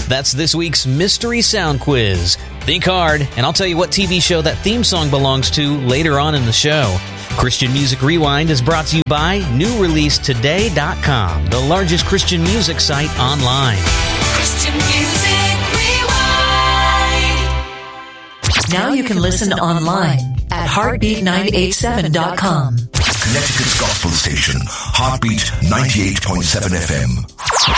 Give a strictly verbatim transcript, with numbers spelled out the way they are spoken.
That's this week's Mystery Sound Quiz. Think hard, and I'll tell you what T V show that theme song belongs to later on in the show. Christian Music Rewind is brought to you by new release today dot com, the largest Christian music site online. Christian Music Rewind. Now you can listen online at heartbeat nine eighty-seven dot com. Connecticut's gospel station, Heartbeat ninety-eight point seven F M.